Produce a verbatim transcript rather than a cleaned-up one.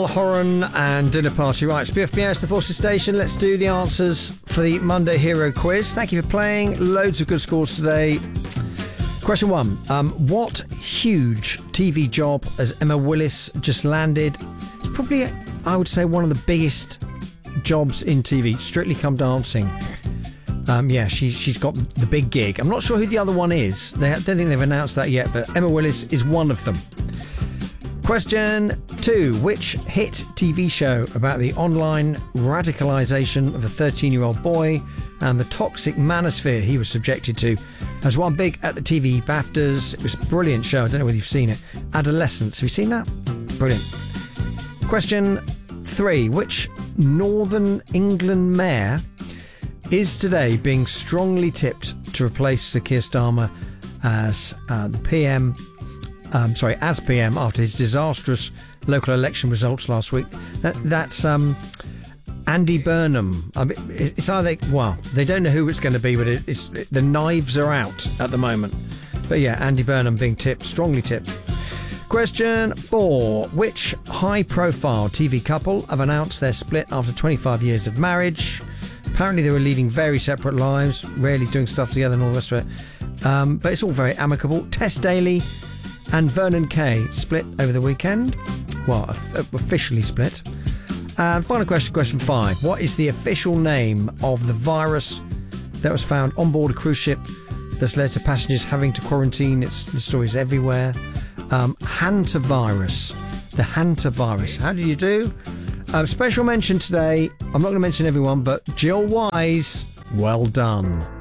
Horan and Dinner Party. Right, it's B F B S, the Forces Station. Let's do the answers for the Monday Hero quiz. Thank you for playing. Loads of good scores today. Question one. Um, what huge T V job has Emma Willis just landed? It's probably, I would say, one of the biggest jobs in T V. Strictly Come Dancing. Um, yeah, she's she's got the big gig. I'm not sure who the other one is. They, I don't think they've announced that yet, but Emma Willis is one of them. Question two. Which hit T V show about the online radicalisation of a thirteen-year-old boy and the toxic manosphere he was subjected to has won big at the T V BAFTAs? It was a brilliant show. I don't know whether you've seen it. Adolescence. Have you seen that? Brilliant. Question three. Which Northern England mayor is today being strongly tipped to replace Sir Keir Starmer as uh, the P M, um, sorry, as P M after his disastrous local election results last week? That, that's um, Andy Burnham. I mean, it's either, well, they don't know who it's going to be, but it, it's it, the knives are out at the moment. But yeah, Andy Burnham being tipped, strongly tipped. Question four. Which high-profile T V couple have announced their split after twenty-five years of marriage? Apparently they were leading very separate lives, rarely doing stuff together and all the rest of it. Um, but it's all very amicable. Tess Daly and Vernon Kay split over the weekend. Well, officially split. And final question, question five. What is the official name of the virus that was found on board a cruise ship that's led to passengers having to quarantine? It's the stories everywhere. Um, hantavirus. The hantavirus. How did you do? Um, special mention today, I'm not going to mention everyone, but Jill Wise, well done.